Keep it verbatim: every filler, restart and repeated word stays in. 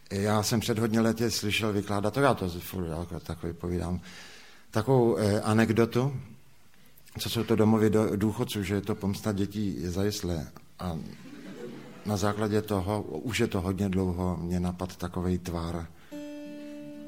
Já jsem před hodně lety slyšel vykládat, to já to furt takový povídám, takovou eh, anekdotu, co jsou to domovy do, důchodců, že je to pomsta dětí zajistlé. A na základě toho, už je to hodně dlouho, mě napad takovej tvar,